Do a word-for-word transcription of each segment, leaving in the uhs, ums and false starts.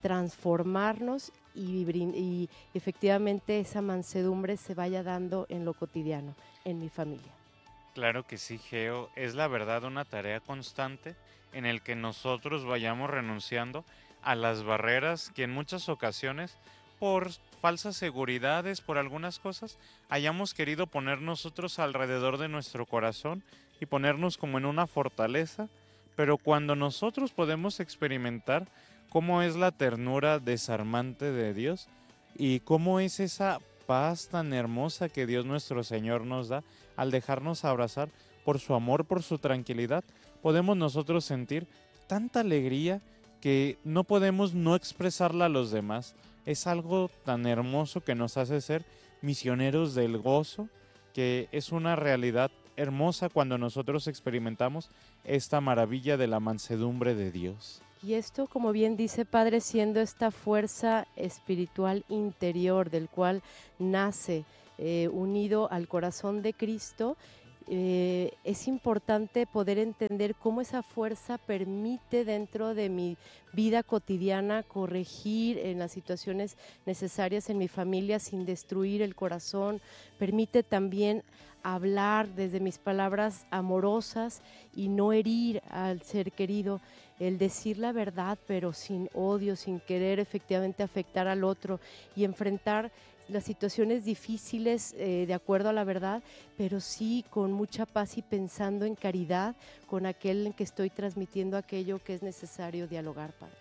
transformarnos y, brin- y efectivamente esa mansedumbre se vaya dando en lo cotidiano, en mi familia. Claro que sí, Geo. Es la verdad una tarea constante en el que nosotros vayamos renunciando a las barreras que en muchas ocasiones, por falsas seguridades, por algunas cosas, hayamos querido poner nosotros alrededor de nuestro corazón y ponernos como en una fortaleza. Pero cuando nosotros podemos experimentar cómo es la ternura desarmante de Dios y cómo es esa paz tan hermosa que Dios nuestro Señor nos da, al dejarnos abrazar por su amor, por su tranquilidad, podemos nosotros sentir tanta alegría que no podemos no expresarla a los demás. Es algo tan hermoso que nos hace ser misioneros del gozo, que es una realidad hermosa cuando nosotros experimentamos esta maravilla de la mansedumbre de Dios. Y esto, como bien dice Padre, siendo esta fuerza espiritual interior del cual nace eh, unido al corazón de Cristo, eh, es importante poder entender cómo esa fuerza permite dentro de mi vida cotidiana corregir en las situaciones necesarias en mi familia sin destruir el corazón, permite también hablar desde mis palabras amorosas y no herir al ser querido, el decir la verdad, pero sin odio, sin querer efectivamente afectar al otro y enfrentar las situaciones difíciles eh, de acuerdo a la verdad, pero sí con mucha paz y pensando en caridad con aquel en que estoy transmitiendo aquello que es necesario dialogar, Padre.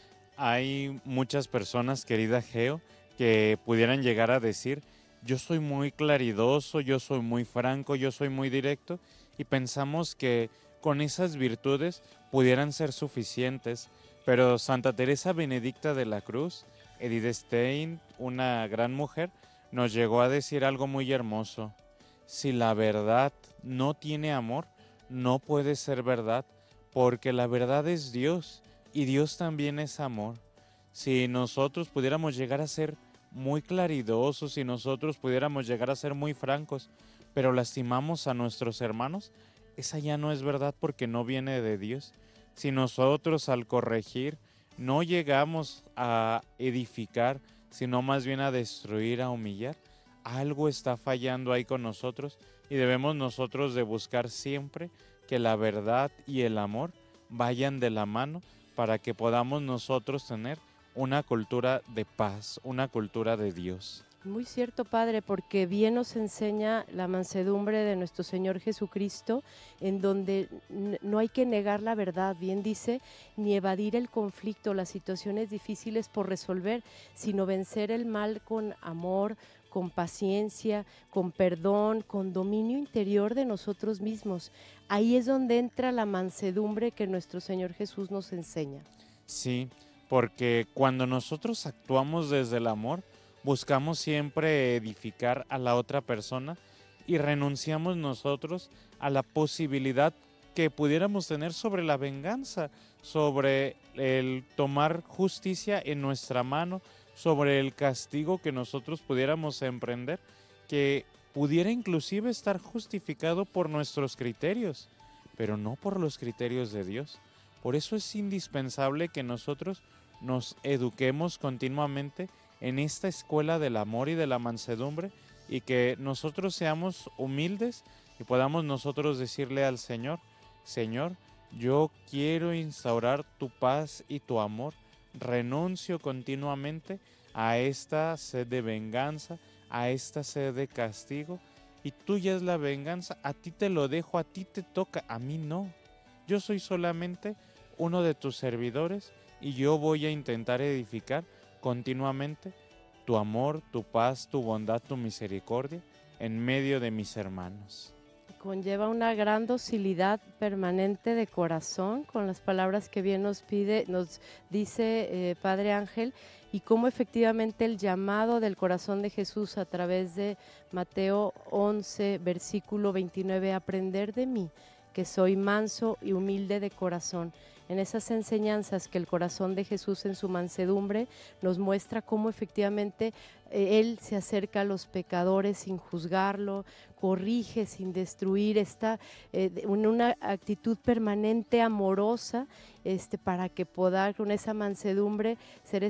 Hay muchas personas, querida Geo, que pudieran llegar a decir, yo soy muy claridoso, yo soy muy franco, yo soy muy directo, y pensamos que con esas virtudes pudieran ser suficientes. Pero Santa Teresa Benedicta de la Cruz, Edith Stein, una gran mujer, nos llegó a decir algo muy hermoso. Si la verdad no tiene amor, no puede ser verdad, porque la verdad es Dios y Dios también es amor. Si nosotros pudiéramos llegar a ser muy claridosos, si nosotros pudiéramos llegar a ser muy francos, pero lastimamos a nuestros hermanos, esa ya no es verdad porque no viene de Dios. Si nosotros al corregir no llegamos a edificar, sino más bien a destruir, a humillar, algo está fallando ahí con nosotros y debemos nosotros de buscar siempre que la verdad y el amor vayan de la mano para que podamos nosotros tener una cultura de paz, una cultura de Dios. Muy cierto, Padre, porque bien nos enseña la mansedumbre de nuestro Señor Jesucristo, en donde n- no hay que negar la verdad, bien dice, ni evadir el conflicto, las situaciones difíciles por resolver, sino vencer el mal con amor, con paciencia, con perdón, con dominio interior de nosotros mismos. Ahí es donde entra la mansedumbre que nuestro Señor Jesús nos enseña. Sí, porque cuando nosotros actuamos desde el amor, buscamos siempre edificar a la otra persona y renunciamos nosotros a la posibilidad que pudiéramos tener sobre la venganza, sobre el tomar justicia en nuestra mano, sobre el castigo que nosotros pudiéramos emprender, que pudiera inclusive estar justificado por nuestros criterios, pero no por los criterios de Dios. Por eso es indispensable que nosotros nos eduquemos continuamente en esta escuela del amor y de la mansedumbre y que nosotros seamos humildes y podamos nosotros decirle al Señor, Señor, yo quiero instaurar tu paz y tu amor, renuncio continuamente a esta sed de venganza, a esta sed de castigo, y tuya es la venganza, a ti te lo dejo, a ti te toca, a mí no. Yo soy solamente uno de tus servidores y yo voy a intentar edificar continuamente tu amor, tu paz, tu bondad, tu misericordia en medio de mis hermanos. Conlleva una gran docilidad permanente de corazón con las palabras que bien nos pide, nos dice eh, Padre Ángel, y cómo efectivamente el llamado del corazón de Jesús a través de Mateo once, versículo veintinueve, aprender de mí, que soy manso y humilde de corazón. En esas enseñanzas que el corazón de Jesús en su mansedumbre nos muestra cómo efectivamente eh, Él se acerca a los pecadores sin juzgarlo, corrige sin destruir, está eh, en una actitud permanente amorosa, este, para que pueda con esa mansedumbre ser